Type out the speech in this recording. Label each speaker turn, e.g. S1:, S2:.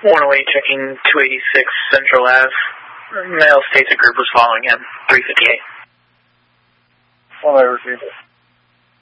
S1: 108 checking 286 Central Ave. Male states a group was following him, 358.
S2: 108 received.